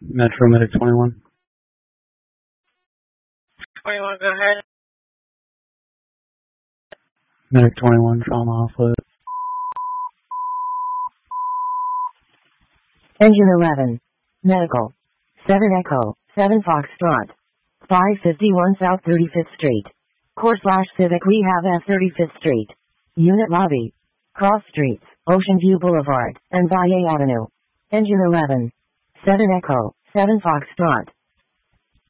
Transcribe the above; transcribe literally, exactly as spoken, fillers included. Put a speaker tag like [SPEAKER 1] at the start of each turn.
[SPEAKER 1] Metro Medic twenty-one.
[SPEAKER 2] twenty-one, go ahead.
[SPEAKER 1] Medic twenty-one, trauma offload.
[SPEAKER 3] Engine eleven. Medical. seven Echo, seven Foxtrot. five fifty-one South thirty-fifth Street. Core slash Civic We have F thirty-fifth Street. Unit lobby. Cross streets, Ocean View Boulevard, and Valle Avenue. Engine eleven. seven Echo, seven Foxtrot.